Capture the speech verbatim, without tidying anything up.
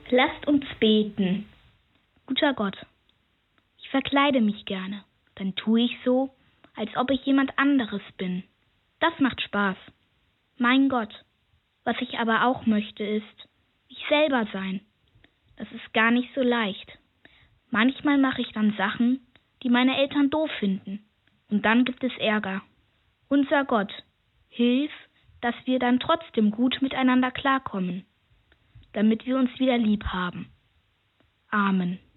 Lasst uns beten. Guter Gott, ich verkleide mich gerne. Dann tue ich so, als ob ich jemand anderes bin. Das macht Spaß. Mein Gott, was ich aber auch möchte, ist ich selber sein. Das ist gar nicht so leicht. Manchmal mache ich dann Sachen, die meine Eltern doof finden. Und dann gibt es Ärger. Unser Gott, hilf, dass wir dann trotzdem gut miteinander klarkommen, damit wir uns wieder lieb haben. Amen.